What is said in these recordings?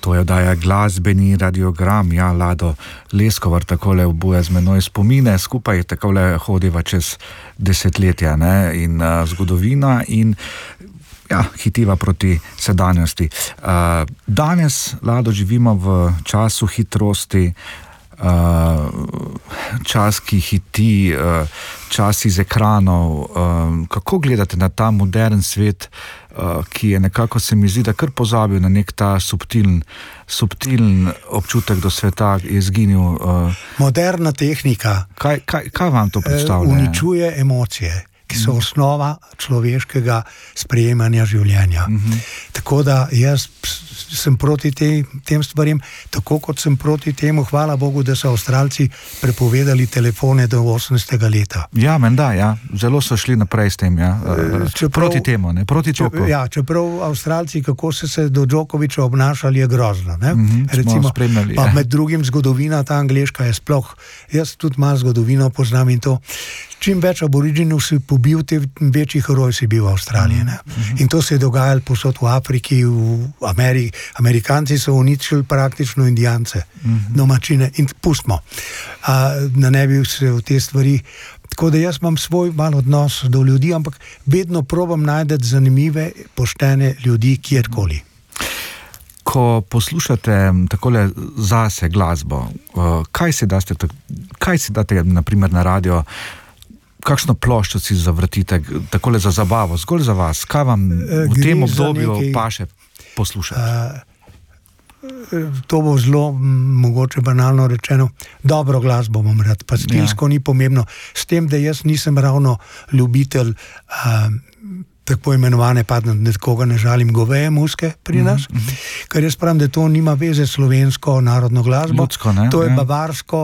To je oddaja Glasbeni radiogram. Ja, Lado Leskovar takole obuja z menoj spomine, skupaj takole hodiva čez desetletja, ne, in zgodovina in ja, hitiva proti sedanjosti. Danes, Lado, živimo v času hitrosti, čas, ki hiti, čas iz ekranov. Kako gledate na ta modern svet, ki je nekako, se mi zdi, da kar pozabil na nek ta subtilen občutek do sveta, je izginil. Moderna tehnika Kaj vam to predstavlja? Uničuje emocije, ki so osnova človeškega sprejemanja življenja. Tako da jaz sem proti tem stvarem, tako kot sem proti temu, hvala Bogu, da so Avstralci prepovedali telefone do 18. leta. Ja, menda, ja. Zelo so šli naprej s tem, ja. Proti temu, ne? Proti Djokoviču. Ja, čeprav Avstralci, kako so se do Djokoviča obnašali, je grozno, ne? Recimo, spremljali, pa med drugim zgodovina, ta angleška je sploh, jaz tudi malo zgodovino poznam in to, čim več aboriginov si pobil, te večji heroj si bil v Avstraliji, ne? In to se je dogajalo posod v Afriki, v Ameriki. Amerikanci so uničili praktično Indijance, domačine, in pustimo, da ne bi se v te stvari. Tako da jaz imam svoj mal odnos do ljudi, ampak vedno probam najti zanimive, poštene ljudi kjerkoli. Ko poslušate takole zase glasbo, kaj si date na primer na radio, kakšno ploščo si zavrtite, takole za zabavo, zgolj za vas, kaj vam v tem obdobju paše poslušati? To bo zelo mogoče banalno rečeno, dobro glasbo bom rad, pa stilsko ni pomembno, s tem, da jaz nisem ravno ljubitelj tako imenovane, pa nekoga ne žalim, goveje muske pri nas, ker jaz pravim, da to nima veze slovensko narodno glasbo, Ljudsko, ne? To je bavarsko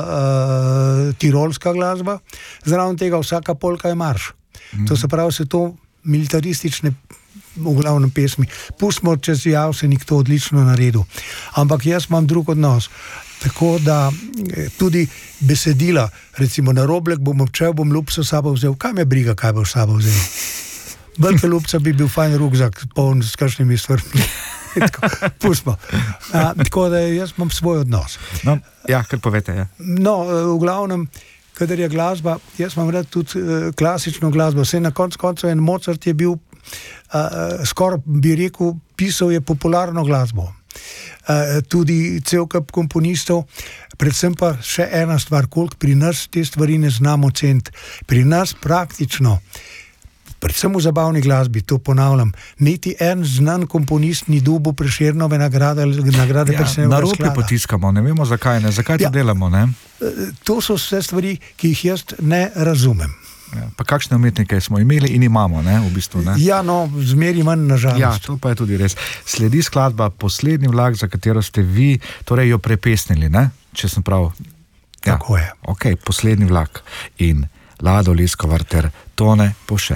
tirolska glasba, zraven tega vsaka polka je marš. To se pravi, se to militaristične v glavnem pesmi. Pustimo, če si Javsenik to odlično naredil. Ampak jaz imam drug odnos. Tako da tudi besedila, recimo na Roblek bom občel, bom ljubco sabo vzel. Kaj me briga, kaj boš sabo vzel? Velika ljubca bi bil fajn rukzak, poln s kakšnimi stvarmi. Pustimo. Tako da jaz imam svoj odnos. No, ja, kar povete, ja. No, v glavnem, kadar je glasba, jaz imam rad tudi klasično glasbo. Vse na koncu en Mozart je bil skoraj bi rekel, pisal je popularno glasbo. Tudi cel kup komponistov, predvsem pa še ena stvar, koliko pri nas te stvari ne znamo ceniti. Pri nas praktično, predvsem v zabavni glasbi, to ponavljam, niti en znan komponist ni dobil Prešernove nagrade Prešernovega sklada. Na roki potiskamo, ne vemo zakaj, zakaj to delamo, ne? To so vse stvari, ki jih jaz ne razumem. Ja, pa kakšne umetnike smo imeli in imamo, ne, v bistvu, ne? Ja, no, zmeri manj na žalost. Ja, to pa je tudi res. Sledi skladba Poslednji vlak, za katero ste vi, torej jo prepesnili, ne? Če sem prav. Ja. Tako je. Ok, Poslednji vlak in Lado Leskovar ter Tone Poše.